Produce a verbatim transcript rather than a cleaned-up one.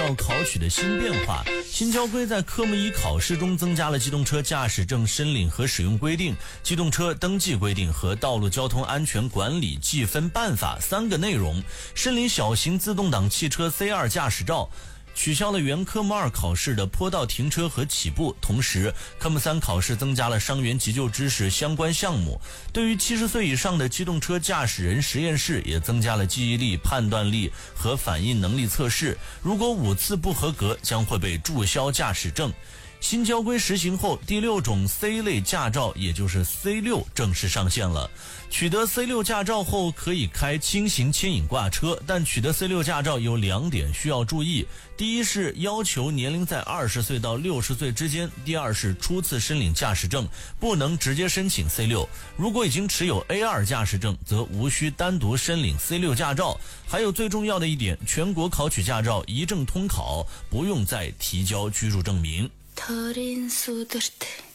照考取的新变化。新交规在科目一考试中增加了机动车驾驶证申领和使用规定、机动车登记规定和道路交通安全管理记分办法三个内容。申领小型自动挡汽车 C 二 驾驶照，取消了原科目二考试的坡道停车和起步，同时科目三考试增加了伤员急救知识相关项目。对于七十岁以上的机动车驾驶人实验室也增加了记忆力、判断力和反应能力测试，如果五次不合格将会被注销驾驶证。新交规实行后，第六种 C 类驾照，也就是 C 六 正式上线了。取得 C 六 驾照后可以开轻型牵引挂车，但取得 C 六 驾照有两点需要注意。第一是要求年龄在二十岁到六十岁之间，第二是初次申领驾驶证不能直接申请 C 六。如果已经持有 A 二 驾驶证，则无需单独申领 C 六 驾照。还有最重要的一点，全国考取驾照一证通考，不用再提交居住证明。 더린 소들 때